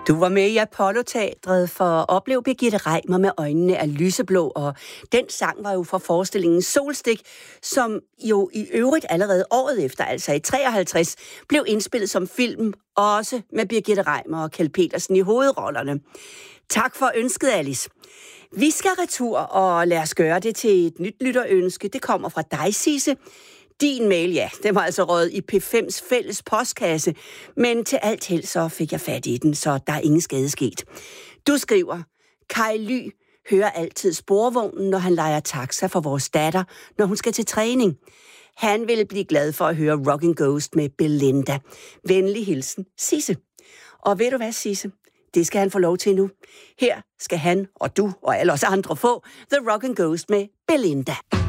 Du var med i Apollo-teatret for at opleve Birgitte Reimer med øjnene af lyseblå, og den sang var jo fra forestillingen Solstik, som jo i øvrigt allerede året efter, altså i 53, blev indspillet som film, også med Birgitte Reimer og Kjeld Petersen i hovedrollerne. Tak for ønsket, Alice. Vi skal retur, og lad os gøre det til et nyt lytterønske. Det kommer fra dig, Sisse. Din mail, ja, den var altså røget i P5's fælles postkasse, men til alt held så fik jeg fat i den, så der er ingen skade sket. Du skriver, Kai Ly hører altid sporvognen, når han lejer taxa for vores datter, når hun skal til træning. Han vil blive glad for at høre Rockin' Ghost med Belinda. Venlig hilsen, Sisse. Og ved du hvad, Sisse? Det skal han få lov til nu. Her skal han og du og alle os andre få The Rockin' Ghost med Belinda.